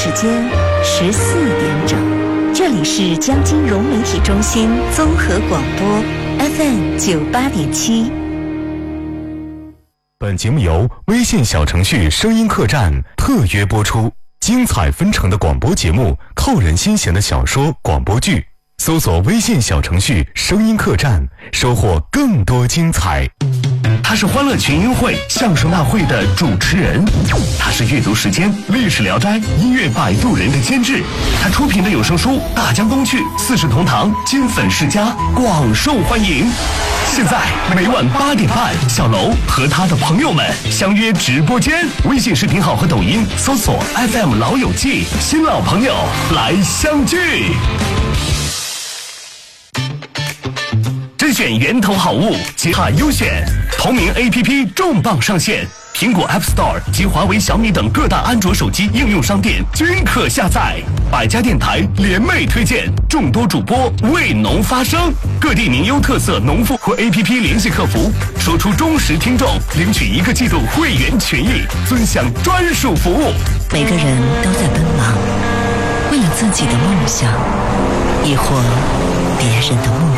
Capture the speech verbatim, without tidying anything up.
时间十四点整，这里是江金融媒体中心综合广播 F M 九八点七。 本节目由微信小程序声音客栈特约播出，精彩纷呈的广播节目，扣人心弦的小说广播剧，搜索微信小程序声音客栈，收获更多精彩。 他是欢乐群英会相声大会的主持人，他是阅读时间历史聊斋音乐摆渡人的监制，他出品的有声书《大江东去》四世同堂金粉世家广受欢迎。现在每晚八点半，小楼和他的朋友们相约直播间，微信视频号和抖音搜索 F M 老友记，新老朋友来相聚。甄选源头好物，极哈优选，同名 A P P 重磅上线，苹果 App Store 及华为、小米等各大安卓手机应用商店均可下载。百家电台联袂推荐，众多主播为农发声，各地名优特色农妇或 A P P 联系客服，说出忠实听众，领取一个季度会员权益，尊享专属服务。 每个人都在奔忙，为了自己的梦想，亦或别人的梦。